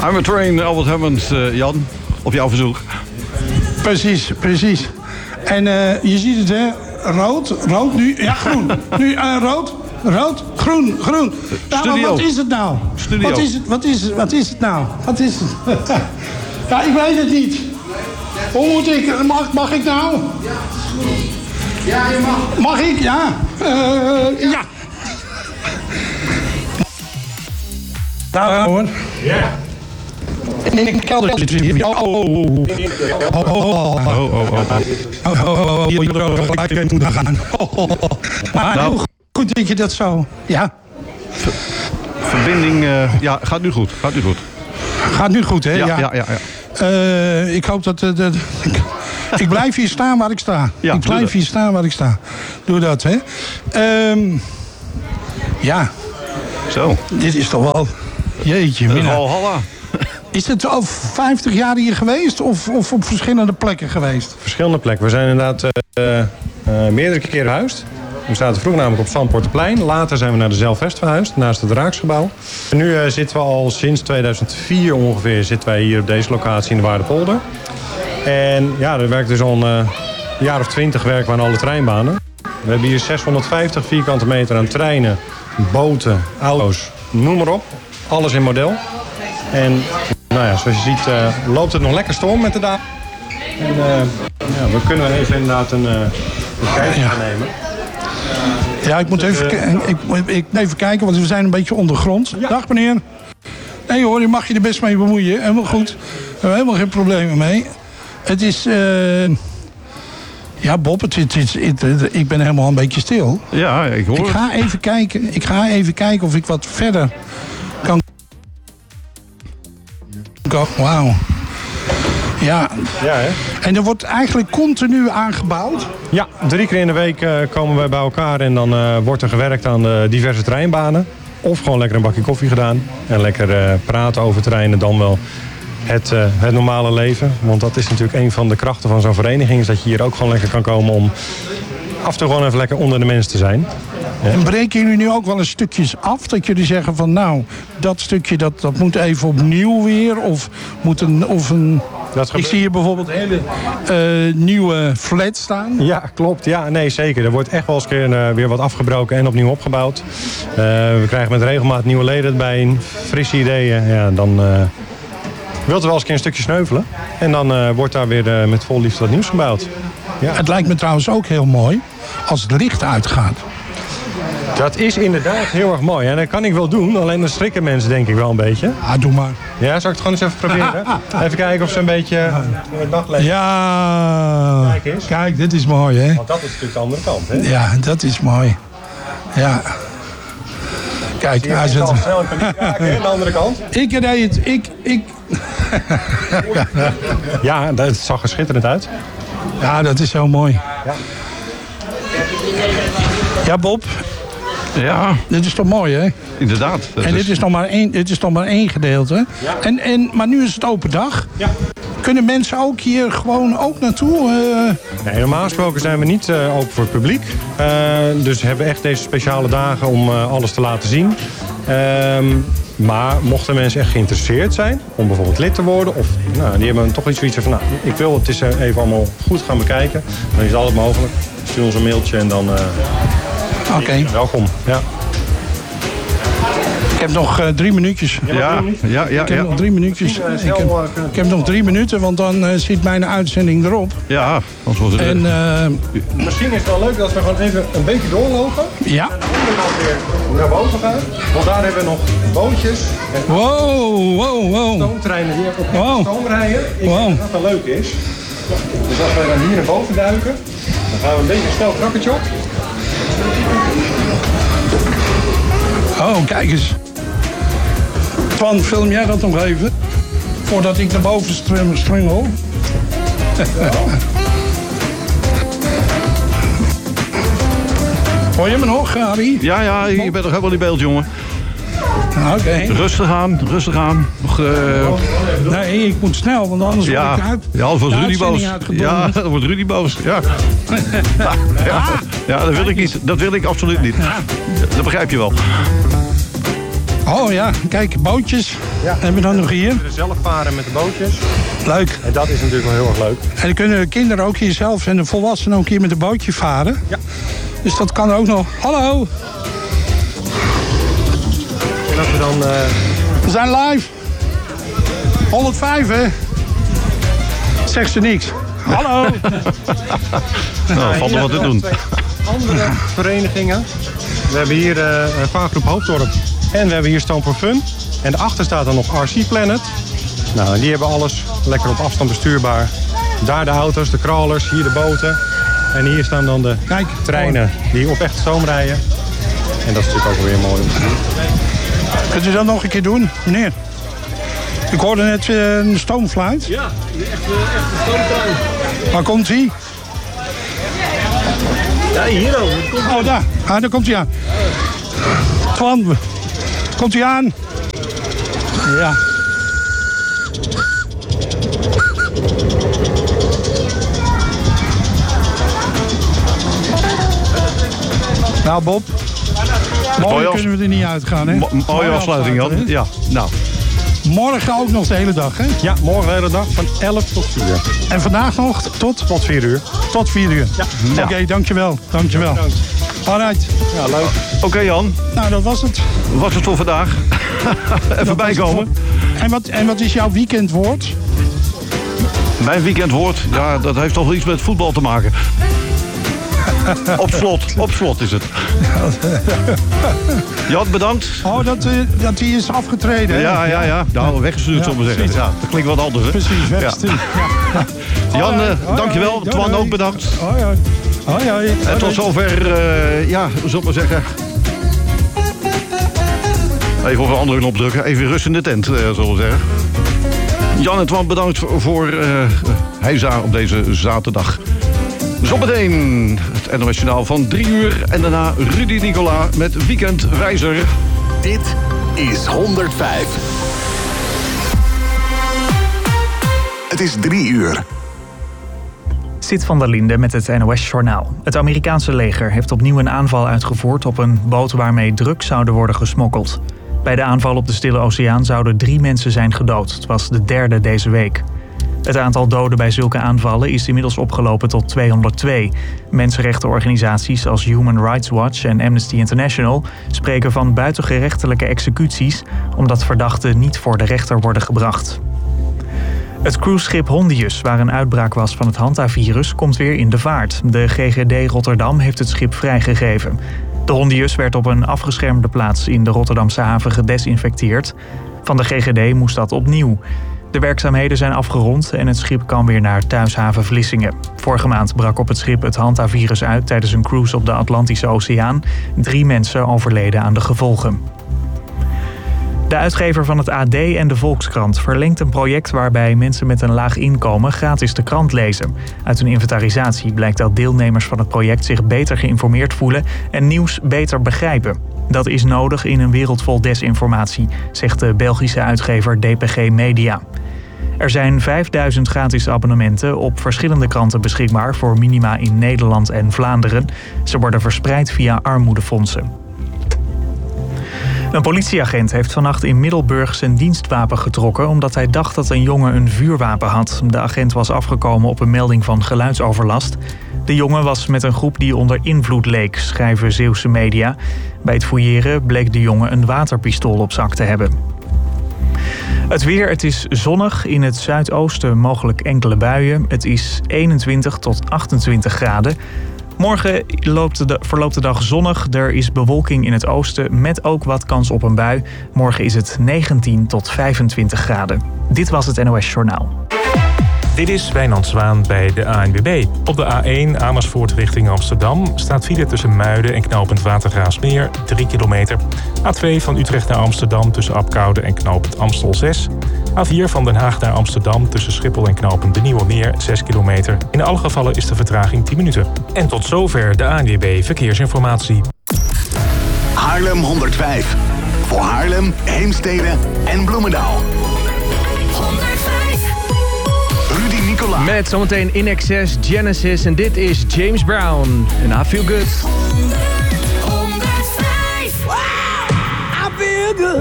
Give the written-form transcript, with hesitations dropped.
I'm a Train, Albert Hammond, Jan, op jouw verzoek. Precies. En je ziet het, hè? Rood, nu, ja, groen. Nu rood, groen. Ja, maar wat is het nou? Studio. Wat is het nou? Wat is het? Ja, ik weet het niet. Hoe moet ik? Mag ik nou? Ja, je mag. Mag ik? Ja. Ja. Nou, hoor. Ja. In de kelder zit hier. Maar hoe goed denk je dat zo? Ja. Verbinding, gaat nu goed. Gaat nu goed, hè? Ja. Ik hoop dat... ik blijf hier staan waar ik sta. Ja, ik blijf hier staan waar ik sta. Doe dat, hè. Ja. Zo. Dit is toch wel... Jeetje, mina. Valhalla. Is het al 50 jaar hier geweest of op verschillende plekken geweest? Verschillende plekken. We zijn inderdaad meerdere keren verhuisd. We zaten vroeger namelijk op Zandpoorteplein. Later zijn we naar de Zelvest verhuisd, naast het Raaksgebouw. En nu zitten we al sinds 2004 ongeveer zitten wij hier op deze locatie in de Waardepolder. En ja, er werkt dus al een jaar of 20 werken we aan alle treinbanen. We hebben hier 650 vierkante meter aan treinen, boten, auto's, noem maar op. Alles in model. En nou ja, zoals je ziet loopt het nog lekker storm met de dagen. En we kunnen even inderdaad een kijkje gaan nemen. Ja, ik moet even kijken, want we zijn een beetje ondergrond. Ja. Dag meneer. Nee hoor, je mag je er best mee bemoeien. Helemaal goed. We hebben helemaal geen problemen mee. Het is... Ja, Bob, ik ben helemaal een beetje stil. Ja, ik hoor Ik ga even kijken of ik wat verder kan... Wauw. Ja. Ja, hè? En er wordt eigenlijk continu aangebouwd? Ja, 3 keer in de week komen wij bij elkaar en dan wordt er gewerkt aan de diverse treinbanen. Of gewoon lekker een bakje koffie gedaan. En lekker praten over treinen, dan wel het normale leven. Want dat is natuurlijk een van de krachten van zo'n vereniging. Is dat je hier ook gewoon lekker kan komen om af en toe gewoon even lekker onder de mensen te zijn. Ja. En breken jullie nu ook wel een stukjes af? Dat jullie zeggen van nou, dat stukje dat moet even opnieuw weer? Of moet een ik zie hier bijvoorbeeld hele nieuwe flats staan. Ja, klopt. Ja, nee, zeker. Er wordt echt wel eens een keer weer wat afgebroken en opnieuw opgebouwd. We krijgen met regelmaat nieuwe leden erbij, frisse ideeën. Ja, dan wilt er wel eens een keer een stukje sneuvelen. En dan wordt daar weer met vol liefde wat nieuws gebouwd. Ja. Het lijkt me trouwens ook heel mooi als het licht uitgaat. Dat is inderdaad heel erg mooi. En dat kan ik wel doen, alleen dan schrikken mensen denk ik wel een beetje. Ah, doe maar. Ja, zal ik het gewoon eens even proberen? Even kijken of ze een beetje het daglicht... Ja, kijk, dit is mooi, hè? Want dat is natuurlijk de andere kant, hè? Ja, dat is mooi. Ja. Kijk, hij zit... snel in paniek raken, aan de andere kant. Ik reed het, ik... Ja, dat zag er schitterend uit. Ja, dat is zo mooi. Ja. Ja, Bob. Ja. Dit is toch mooi, hè? Inderdaad. En dit is nog maar één gedeelte. Ja. Maar nu is het open dag. Ja. Kunnen mensen ook hier gewoon ook naartoe? Nee, normaal gesproken zijn we niet open voor het publiek. Dus we hebben echt deze speciale dagen om alles te laten zien. Maar mochten mensen echt geïnteresseerd zijn om bijvoorbeeld lid te worden... of die hebben toch iets zoiets van... nou, ik wil het is even allemaal goed gaan bekijken... dan is het altijd mogelijk. Stuur ons een mailtje en dan... Oké. Welkom, ja. Ik heb nog 3 minuutjes. Ja. Ik heb nog 3 minuutjes. Ik heb nog 3 minuten, want dan zit mijn uitzending erop. Ja, anders wordt het... Misschien is het wel leuk dat we gewoon even een beetje doorlopen. Ja. En dan weer naar boven gaan. Want daar hebben we nog bootjes. Wow. Stoomtreinen die op stoom rijden. Ik denk dat dat wel leuk is. Dus als wij dan hier naar boven duiken, dan gaan we een beetje een snel trappetje op. Oh, kijk eens. Twan, film jij dat nog even? Voordat ik naar boven strengel. Hoor je me nog, Harry? Ja, je bent toch helemaal in beeld, jongen. Oké. Rustig aan. Nog, Nee, ik moet snel, want anders word ik uit. Ja, anders wordt Rudy boos. Ja, dan wordt Rudy boos. Ja. Ja, dat wil ik niet. Dat wil ik absoluut niet. Dat begrijp je wel. Oh ja, kijk, bootjes. Ja. Hebben we dan nog hier? We kunnen zelf varen met de bootjes. Leuk. En dat is natuurlijk wel heel erg leuk. En dan kunnen de kinderen ook hier zelf en de volwassenen ook hier met een bootje varen. Ja. Dus dat kan ook nog. Hallo! En als we dan... We zijn live. 105, hè? Zegt ze niks. Hallo! Nou, valt er wat te doen. Andere verenigingen. We hebben hier vaargroep Hoofddorp. En we hebben hier Stone for Fun. En daarachter staat dan nog RC Planet. Nou, die hebben alles lekker op afstand bestuurbaar. Daar de auto's, de crawlers, hier de boten. En hier staan dan de treinen die op echte stoom rijden. En dat is natuurlijk ook weer mooi om te doen. Kunt u dat nog een keer doen, meneer? Ik hoorde net een stoomfluit. Ja, echt een stoomtrein. Waar komt hij? Ja, hier ook. Oh, daar. Ah, daar komt hij aan. Twan, komt hij aan? Ja. Nou, Bob. Morgen kunnen we er niet uitgaan, hè? Mooie afsluiting, Jan. Ja, nou. Morgen ook nog de hele dag, hè? Ja, morgen de hele dag van 11 tot 4. En vandaag nog tot 4 uur. Tot 4 uur. Ja. Oké, dankjewel. Dankjewel. Ja, alright. Ja, leuk. Oké, Jan. Nou, dat was het. Was het voor vandaag? Even bijkomen. En wat is jouw weekendwoord? Mijn weekendwoord? Ja, dat heeft toch wel iets met voetbal te maken. Op slot is het. Jan, bedankt. Oh, dat hij is afgetreden. Hè? Ja. Nou, weggestuurd, zullen we zeggen. Ja, dat klinkt wat anders, hè? Precies, weggestuurd. Ja. Jan, dankjewel. Twan ook bedankt. Hoi. En tot zover, zullen we zeggen... Even op een andere knop drukken. Even rust in de tent, zullen we zeggen. Jan en Twan, bedankt voor Heisa op deze zaterdag. Zometeen het NOS Journaal van 3 uur. En daarna Rudy Nicola met Weekendwijzer. Dit is 105. Het is 3 uur. Sid van der Linde met het NOS Journaal. Het Amerikaanse leger heeft opnieuw een aanval uitgevoerd op een boot waarmee drugs zouden worden gesmokkeld. Bij de aanval op de Stille Oceaan zouden 3 mensen zijn gedood. Het was de 3e deze week. Het aantal doden bij zulke aanvallen is inmiddels opgelopen tot 202. Mensenrechtenorganisaties als Human Rights Watch en Amnesty International spreken van buitengerechtelijke executies, omdat verdachten niet voor de rechter worden gebracht. Het cruiseschip Hondius, waar een uitbraak was van het hantavirus, komt weer in de vaart. De GGD Rotterdam heeft het schip vrijgegeven. De Hondius werd op een afgeschermde plaats in de Rotterdamse haven gedesinfecteerd. Van de GGD moest dat opnieuw. De werkzaamheden zijn afgerond en het schip kan weer naar thuishaven Vlissingen. Vorige maand brak op het schip het hantavirus uit tijdens een cruise op de Atlantische Oceaan. 3 mensen overleden aan de gevolgen. De uitgever van het AD en de Volkskrant verlengt een project waarbij mensen met een laag inkomen gratis de krant lezen. Uit een inventarisatie blijkt dat deelnemers van het project zich beter geïnformeerd voelen en nieuws beter begrijpen. Dat is nodig in een wereld vol desinformatie, zegt de Belgische uitgever DPG Media. Er zijn 5000 gratis abonnementen op verschillende kranten beschikbaar voor minima in Nederland en Vlaanderen. Ze worden verspreid via armoedefondsen. Een politieagent heeft vannacht in Middelburg zijn dienstwapen getrokken omdat hij dacht dat een jongen een vuurwapen had. De agent was afgekomen op een melding van geluidsoverlast. De jongen was met een groep die onder invloed leek, schrijven Zeeuwse media. Bij het fouilleren bleek de jongen een waterpistool op zak te hebben. Het weer, het is zonnig. In het zuidoosten mogelijk enkele buien. Het is 21 tot 28 graden. Morgen verloopt de dag zonnig. Er is bewolking in het oosten met ook wat kans op een bui. Morgen is het 19 tot 25 graden. Dit was het NOS Journaal. Dit is Wijnand Zwaan bij de ANWB. Op de A1 Amersfoort richting Amsterdam staat file tussen Muiden en knooppunt Watergraafsmeer 3 kilometer. A2 van Utrecht naar Amsterdam tussen Apkoude en knooppunt Amstel 6. A4 van Den Haag naar Amsterdam tussen Schiphol en knooppunt De Nieuwe Meer 6 kilometer. In alle gevallen is de vertraging 10 minuten. En tot zover de ANWB Verkeersinformatie. Haarlem 105. Voor Haarlem, Heemstede en Bloemendaal. 105. Rudy Nicola. Met zometeen In Excess, Genesis en dit is James Brown. En I Feel Good.